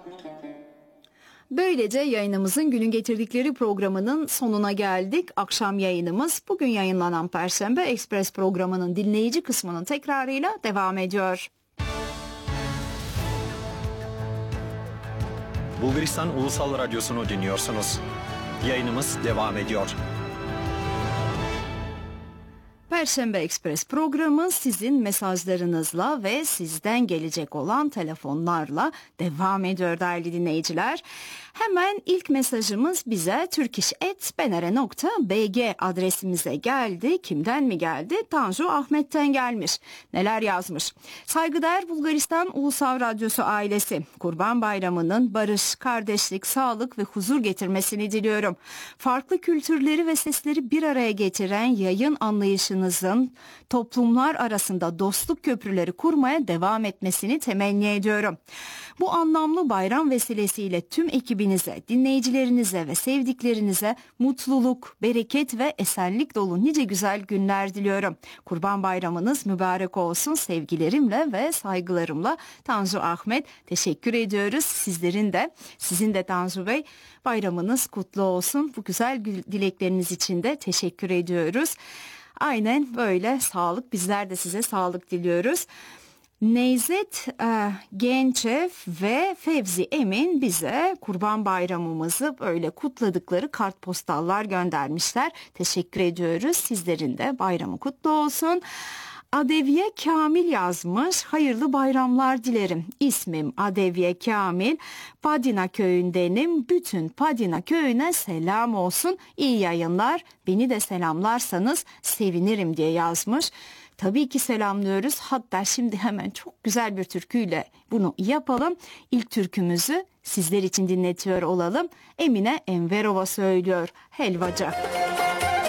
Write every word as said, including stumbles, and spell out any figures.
Böylece yayınımızın günün getirdikleri programının sonuna geldik. Akşam yayınımız bugün yayınlanan Perşembe Ekspres programının dinleyici kısmının tekrarıyla devam ediyor. Bulgaristan Ulusal Radyosu'nu dinliyorsunuz. Yayınımız devam ediyor. Perşembe Ekspres programı sizin mesajlarınızla ve sizden gelecek olan telefonlarla devam ediyor değerli dinleyiciler. Hemen ilk mesajımız bize turkish at b n r nokta b g adresimize geldi. Kimden mi geldi? Tanju Ahmet'ten gelmiş. Neler yazmış? Saygıdeğer Bulgaristan Ulusal Radyosu ailesi, Kurban Bayramı'nın barış, kardeşlik, sağlık ve huzur getirmesini diliyorum. Farklı kültürleri ve sesleri bir araya getiren yayın anlayışınızın toplumlar arasında dostluk köprüleri kurmaya devam etmesini temenni ediyorum. Bu anlamlı bayram vesilesiyle tüm ekibinize, dinleyicilerinize ve sevdiklerinize mutluluk, bereket ve esenlik dolu nice güzel günler diliyorum. Kurban Bayramınız mübarek olsun sevgilerimle ve saygılarımla. Tanju Ahmet, teşekkür ediyoruz. Sizlerin de, sizin de Tanju Bey, bayramınız kutlu olsun. Bu güzel dilekleriniz için de teşekkür ediyoruz. Aynen böyle, sağlık, bizler de size sağlık diliyoruz. Nevzat e, Gençev ve Fevzi Emin bize Kurban Bayramımızı böyle kutladıkları kartpostallar göndermişler. Teşekkür ediyoruz. Sizlerin de bayramı kutlu olsun. Adeviye Kamil yazmış. Hayırlı bayramlar dilerim. İsmim Adeviye Kamil. Padina köyündenim. Bütün Padina köyüne selam olsun. İyi yayınlar. Beni de selamlarsanız sevinirim diye yazmış. Tabii ki selamlıyoruz. Hatta şimdi hemen çok güzel bir türküyle bunu yapalım. İlk türkümüzü sizler için dinletiyor olalım. Emine Enverova söylüyor. Helvacı.